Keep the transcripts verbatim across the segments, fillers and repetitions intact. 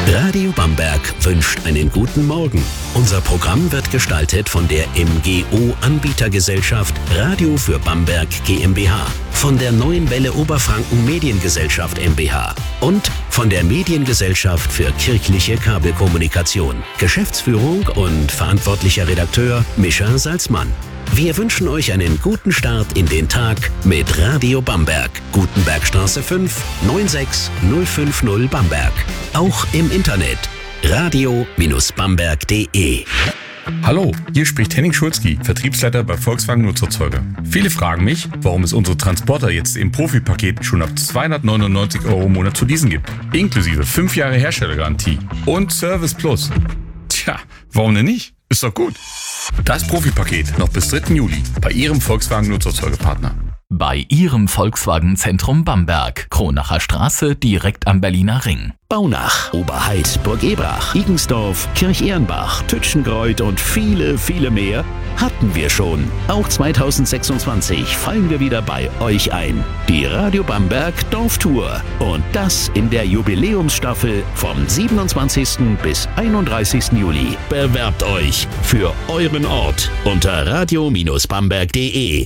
Radio Bamberg wünscht einen guten Morgen. Unser Programm wird gestaltet von der M G O-Anbietergesellschaft Radio für Bamberg GmbH, von der Neuen Welle Oberfranken Mediengesellschaft MbH und von der Mediengesellschaft für kirchliche Kabelkommunikation. Geschäftsführung und verantwortlicher Redakteur Mischa Salzmann. Wir wünschen euch einen guten Start in den Tag mit Radio Bamberg. Gutenbergstraße fünf, neun sechs null fünf null Bamberg. Auch im Internet radio Bindestrich bamberg punkt de. Hallo, hier spricht Henning Schulzki, Vertriebsleiter bei Volkswagen Nutzerzeuger. Viele fragen mich, warum es unsere Transporter jetzt im Profipaket schon ab zweihundertneunundneunzig Euro im Monat zu leasen gibt. Inklusive fünf Jahre Herstellergarantie und Service Plus. Tja, warum denn nicht? Ist doch gut. Das Profipaket noch bis dritten Juli bei Ihrem Volkswagen Nutzerzeugerpartner. Bei Ihrem Volkswagen Zentrum Bamberg, Kronacher Straße, direkt am Berliner Ring. Baunach, Oberheid, Burg Ebrach, Igensdorf, Kirch-Ehrenbach, Tütschengreuth und viele, viele mehr hatten wir schon. Auch zweitausendsechsundzwanzig fallen wir wieder bei euch ein. Die Radio Bamberg Dorftour. Und das in der Jubiläumsstaffel vom siebenundzwanzigsten bis einunddreißigsten Juli. Bewerbt euch für euren Ort unter radio Bindestrich bamberg punkt de.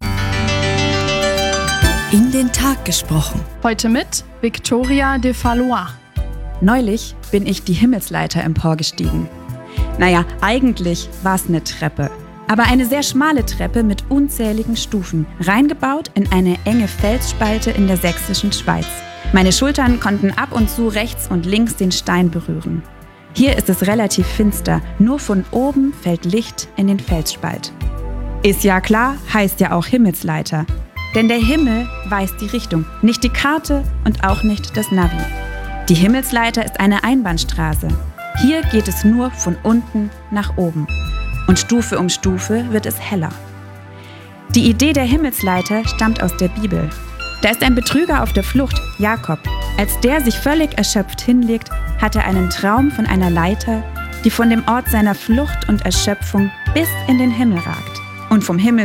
In den Tag gesprochen. Heute mit Victoria de Valois. Neulich bin ich die Himmelsleiter emporgestiegen. Naja, eigentlich war es eine Treppe. Aber eine sehr schmale Treppe mit unzähligen Stufen, reingebaut in eine enge Felsspalte in der sächsischen Schweiz. Meine Schultern konnten ab und zu rechts und links den Stein berühren. Hier ist es relativ finster, nur von oben fällt Licht in den Felsspalt. Ist ja klar, heißt ja auch Himmelsleiter. Denn der Himmel weist die Richtung, nicht die Karte und auch nicht das Navi. Die Himmelsleiter ist eine Einbahnstraße. Hier geht es nur von unten nach oben. Und Stufe um Stufe wird es heller. Die Idee der Himmelsleiter stammt aus der Bibel. Da ist ein Betrüger auf der Flucht, Jakob. Als der sich völlig erschöpft hinlegt, hat er einen Traum von einer Leiter, die von dem Ort seiner Flucht und Erschöpfung bis in den Himmel ragt. Und vom Himmel